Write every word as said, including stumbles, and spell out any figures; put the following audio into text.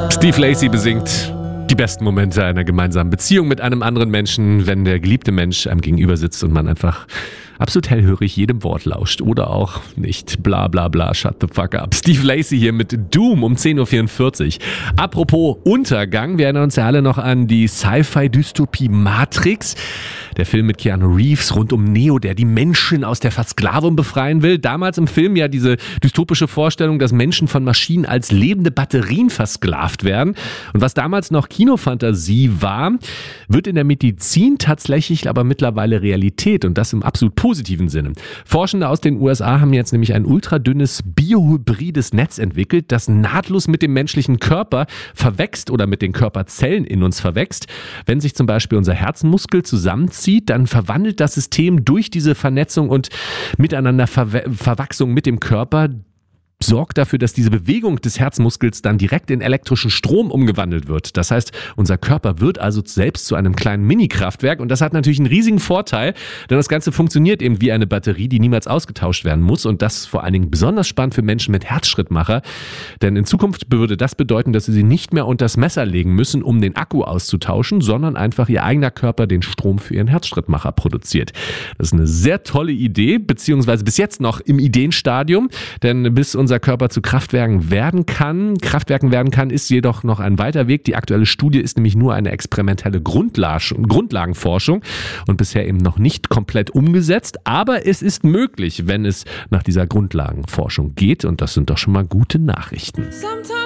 Steve Lacy besingt die besten Momente einer gemeinsamen Beziehung mit einem anderen Menschen, wenn der geliebte Mensch einem gegenüber sitzt und man einfach absolut hellhörig jedem Wort lauscht oder auch nicht. Bla bla bla, shut the fuck up. Steve Lacy hier mit Doom um zehn Uhr vierundvierzig. Apropos Untergang, wir erinnern uns ja alle noch an die Sci-Fi-Dystopie Matrix. Der Film mit Keanu Reeves rund um Neo, der die Menschen aus der Versklavung befreien will. Damals im Film ja diese dystopische Vorstellung, dass Menschen von Maschinen als lebende Batterien versklavt werden. Und was damals noch Kinofantasie war, wird in der Medizin tatsächlich aber mittlerweile Realität und das im absolut positiven Sinne. Forschende aus den U S A haben jetzt nämlich ein ultradünnes biohybrides Netz entwickelt, das nahtlos mit dem menschlichen Körper verwächst oder mit den Körperzellen in uns verwächst. Wenn sich zum Beispiel unser Herzmuskel zusammenzieht, dann verwandelt das System durch diese Vernetzung und miteinander Ver- Verwachsung mit dem Körper sorgt dafür, dass diese Bewegung des Herzmuskels dann direkt in elektrischen Strom umgewandelt wird. Das heißt, unser Körper wird also selbst zu einem kleinen Mini-Kraftwerk und das hat natürlich einen riesigen Vorteil, denn das Ganze funktioniert eben wie eine Batterie, die niemals ausgetauscht werden muss und das ist vor allen Dingen besonders spannend für Menschen mit Herzschrittmacher, denn in Zukunft würde das bedeuten, dass sie sie nicht mehr unters Messer legen müssen, um den Akku auszutauschen, sondern einfach ihr eigener Körper den Strom für ihren Herzschrittmacher produziert. Das ist eine sehr tolle Idee, beziehungsweise bis jetzt noch im Ideenstadium, denn bis unser unser Körper zu Kraftwerken werden kann. Kraftwerken werden kann, ist jedoch noch ein weiter Weg. Die aktuelle Studie ist nämlich nur eine experimentelle Grundlag- Grundlagenforschung und bisher eben noch nicht komplett umgesetzt. Aber es ist möglich, wenn es nach dieser Grundlagenforschung geht und das sind doch schon mal gute Nachrichten.